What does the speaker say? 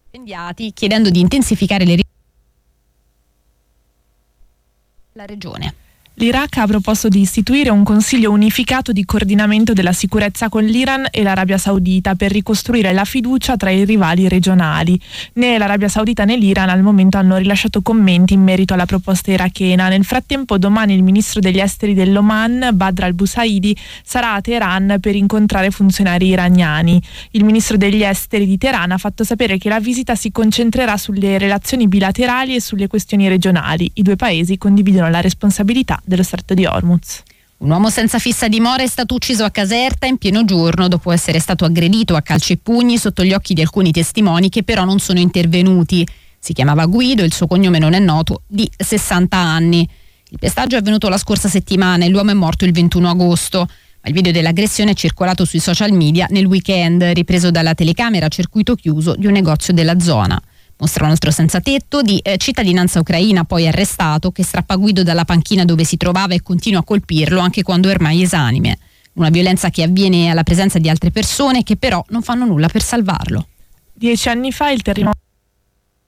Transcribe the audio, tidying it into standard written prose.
inviati chiedendo di intensificare la regione. L'Iraq ha proposto di istituire un consiglio unificato di coordinamento della sicurezza con l'Iran e l'Arabia Saudita per ricostruire la fiducia tra i rivali regionali. Né l'Arabia Saudita né l'Iran al momento hanno rilasciato commenti in merito alla proposta irachena. Nel frattempo, domani il ministro degli esteri dell'Oman, Badr al-Busaidi, sarà a Teheran per incontrare funzionari iraniani. Il ministro degli esteri di Teheran ha fatto sapere che la visita si concentrerà sulle relazioni bilaterali e sulle questioni regionali. I due paesi condividono la responsabilità dello Stretto di Hormuz. Un uomo senza fissa dimora è stato ucciso a Caserta in pieno giorno dopo essere stato aggredito a calci e pugni sotto gli occhi di alcuni testimoni che però non sono intervenuti. Si chiamava Guido, il suo cognome non è noto, di 60 anni. Il pestaggio è avvenuto la scorsa settimana e l'uomo è morto il 21 agosto. Ma il video dell'aggressione è circolato sui social media nel weekend, ripreso dalla telecamera a circuito chiuso di un negozio della zona. Mostra un altro senza tetto di cittadinanza ucraina, poi arrestato, che strappa Guido dalla panchina dove si trovava e continua a colpirlo anche quando è ormai esanime. Una violenza che avviene alla presenza di altre persone che però non fanno nulla per salvarlo. 10 anni fa il terremoto